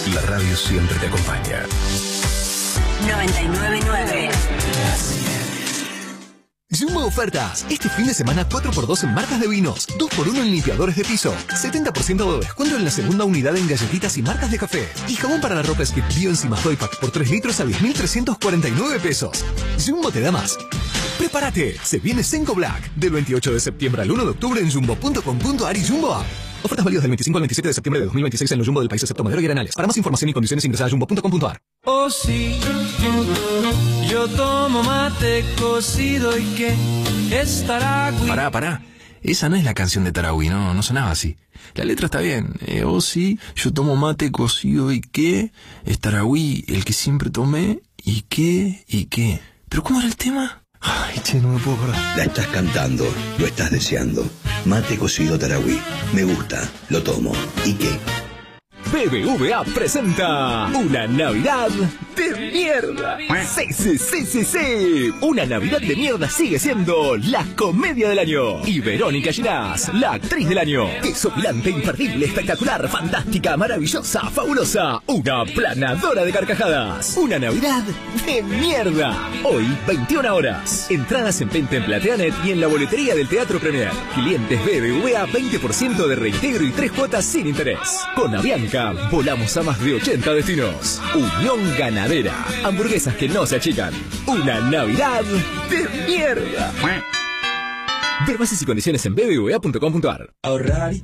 La radio siempre te acompaña. 99.9. Jumbo Ofertas. Este fin de semana 4x2 en marcas de vinos, 2x1 en limpiadores de piso, 70% de descuento en la segunda unidad en galletitas y marcas de café. Y jabón para la ropa Skip Bio Encimas Doypack por 3 litros a 10.349 pesos. Jumbo te da más. ¡Prepárate! Se viene Senko Black. Del 28 de septiembre al 1 de octubre en jumbo.com.ar y Jumbo App. Ofertas válidas del 25 al 27 de septiembre de 2026 en los Jumbo del país excepto Madero y Arenales. Para más información y condiciones ingresa a jumbo.com.ar. Oh sí, yo tomo mate cocido y que es Taragüí. Pará. Esa no es la canción de Taragüí, no sonaba así. La letra está bien. Oh sí, yo tomo mate cocido y que es Taragüí, el que siempre tomé y qué. ¿Pero cómo era el tema? Ay, che, no me puedo acordar. La estás cantando, lo estás deseando. Mate cocido Taragüí. Me gusta, lo tomo. ¿Y qué? BBVA presenta una Navidad de mierda. Sí. Una Navidad de mierda sigue siendo la comedia del año. Y Verónica Ginás, la actriz del año. Desopilante, imperdible, espectacular, fantástica, maravillosa, fabulosa. Una planadora de carcajadas. Una Navidad de mierda. Hoy, 21 horas. Entradas en venta en Plateanet y en la boletería del Teatro Premier. Clientes BBVA, 20% de reintegro y 3 cuotas sin interés. Con Avianca volamos a más de 80 destinos. Unión Ganadera. Hamburguesas que no se achican. Una Navidad de mierda. Ver bases y condiciones en bbva.com.ar. Ahorrar